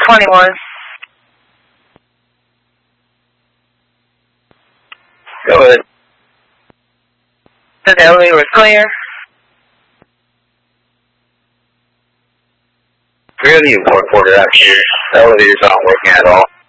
21. Go ahead. The elevator was clear. We have the report out here. The elevator's not working at all.